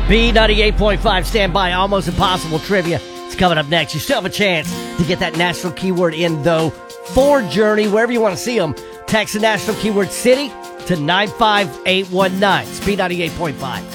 B98.5, stand by. Almost Impossible Trivia. It's coming up next. You still have a chance to get that national keyword in, though, for Journey, wherever you want to see them. Text the national keyword city to 95819. It's B98.5.